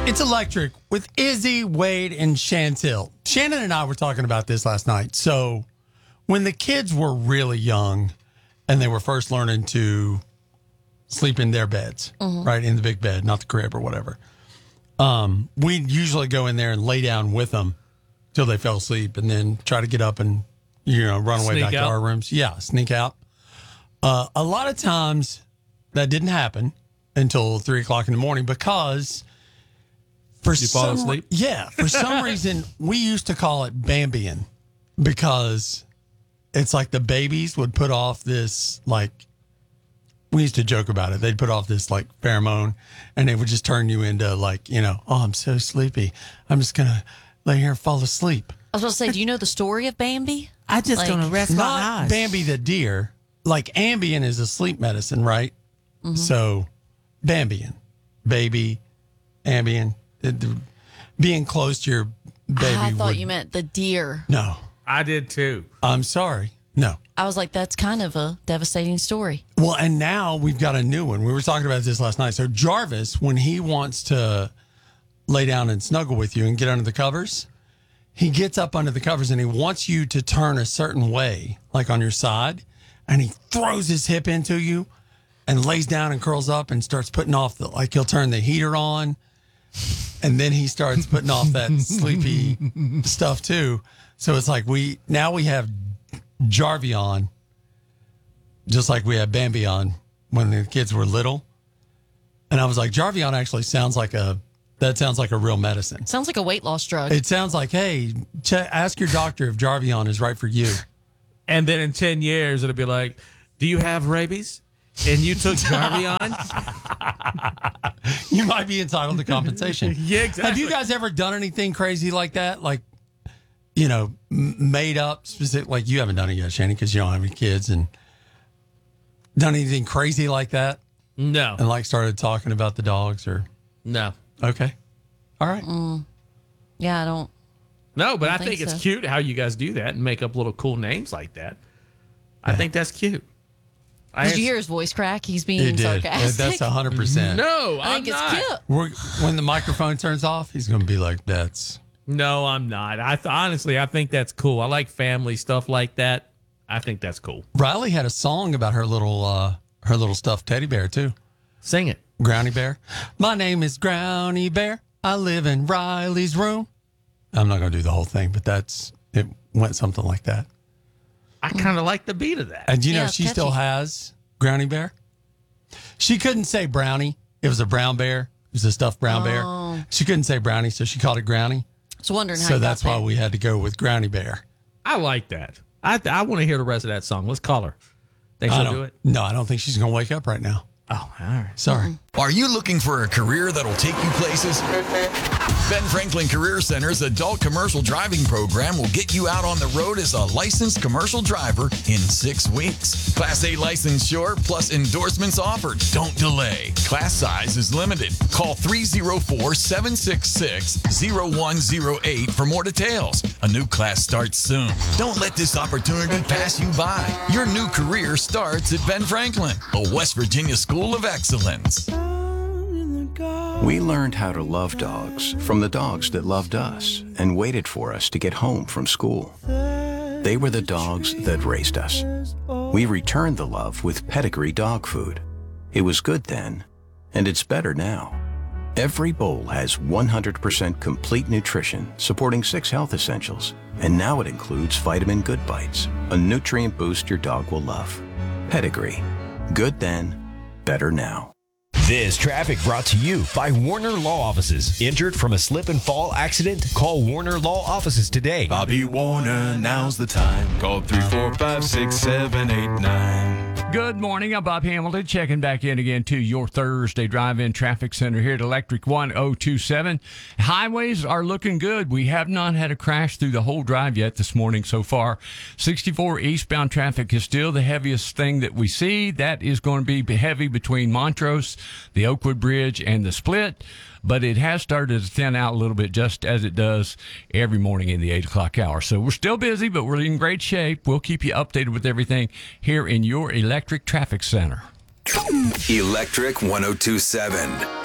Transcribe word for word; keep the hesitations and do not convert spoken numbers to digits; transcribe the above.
It's Electric with Izzy, Wade, and Chantel. Shannon and I were talking about this last night. So when the kids were really young and they were first learning to sleep in their beds, mm-hmm. right, in the big bed, not the crib or whatever, um, we'd usually go in there and lay down with them till they fell asleep and then try to get up and, you know, run away sneak back out. to our rooms. Yeah, sneak out. Uh, a lot of times that didn't happen until three o'clock in the morning because... For you fall some, asleep? Yeah. For some reason, we used to call it Bambian because it's like the babies would put off this, like, we used to joke about it. They'd put off this, like, pheromone, and they would just turn you into, like, you know, oh, I'm so sleepy. I'm just going to lay here and fall asleep. I was going to say, do you know the story of Bambi? I just Like- going to rest my Not eyes. Bambi the deer. Like, Ambien is a sleep medicine, right? Mm-hmm. So, Bambian. Baby, Ambien. It- being close to your baby I thought would- you meant the deer. No. I did too. I'm sorry. No. I was like, that's kind of a devastating story. Well, and now we've got a new one. We were talking about this last night. So Jarvis, when he wants to lay down and snuggle with you and get under the covers, he gets up under the covers and he wants you to turn a certain way, like on your side, and he throws his hip into you and lays down and curls up and starts putting off the, like he'll turn the heater on. And then he starts putting off that sleepy stuff too. So it's like we now we have Jarvion, just like we had Bambi on when the kids were little. And I was like, Jarvion actually sounds like a that sounds like a real medicine. Sounds like a weight loss drug. It sounds like, hey, ch- ask your doctor if Jarvion is right for you. And then in ten years, it'll be like, do you have rabies? And you took Jarvion? You might be entitled to compensation. Yeah, exactly. Have you guys ever done anything crazy like that? Like, you know, m- made up specific, like you haven't done it yet, Shannon, because you don't have any kids, and done anything crazy like that? No. And like started talking about the dogs or, No. okay. All right. Mm. Yeah, I don't. No, but I, I think, think it's so. cute how you guys do that and make up little cool names like that. I think that's cute. I Did had- you hear his voice crack? He's being It did. sarcastic. That's one hundred percent. No, I I'm think it's not. cute. We're, when the microphone turns off, he's going to be like, that's. No, I'm not. I th- honestly, I think that's cool. I like family stuff like that. I think that's cool. Riley had a song about her little, uh, her little stuffed teddy bear, too. Sing it. Growny Bear. My name is Growny Bear. I live in Riley's room. I'm not going to do the whole thing, but that's, it went something like that. I kind of like the beat of that. And you know, Yeah, she catchy. still has Growny Bear. She couldn't say brownie. It was a brown bear. It was a stuffed brown Oh. bear. She couldn't say brownie, so she called it Growny. I was wondering how So you got that's why there. we had to go with Growny Bear. I like that. I I want to hear the rest of that song. Let's call her. Think I she'll don't, do it? No, I don't think she's going to wake up right now. Oh, all right. Sorry. Are you looking for a career that'll take you places? Ben Franklin Career Center's adult commercial driving program will get you out on the road as a licensed commercial driver in six weeks. Class A license sure, plus endorsements offered. Don't delay. Class size is limited. Call three oh four, seven six six, oh one oh eight for more details. A new class starts soon. Don't let this opportunity pass you by. Your new career starts at Ben Franklin, a West Virginia School of Excellence. We learned how to love dogs from the dogs that loved us and waited for us to get home from school. They were the dogs that raised us. We returned the love with Pedigree dog food. It was good then, and it's better now. Every bowl has one hundred percent complete nutrition, supporting six health essentials. And now it includes Vitamin Good Bites, a nutrient boost your dog will love. Pedigree. Good then, better now. This traffic brought to you by Warner Law Offices. Injured from a slip and fall accident? Call Warner Law Offices today. Bobby Warner, now's the time. Call three four five, six seven eight nine. Good morning. I'm Bob Hamilton, checking back in again to your Thursday Drive-In Traffic Center here at Electric one oh two seven. Highways are looking good. We have not had a crash through the whole drive yet this morning so far. sixty-four eastbound traffic is still the heaviest thing that we see. That is going to be heavy between Montrose, the Oakwood Bridge, and the Split. But it has started to thin out a little bit, just as it does every morning in the eight o'clock hour. So we're still busy, but we're in great shape. We'll keep you updated with everything here in your Electric Traffic Center. Electric one oh two seven.